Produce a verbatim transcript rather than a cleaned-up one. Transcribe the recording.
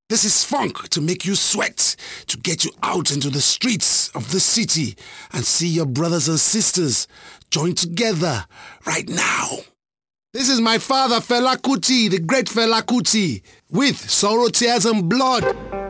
This is funk to make you sweat, to get you out into the streets of the city and see your brothers and sisters join together right now. This is my father, Fela Kuti, the great Fela Kuti, with Sorrow, Tears and Blood.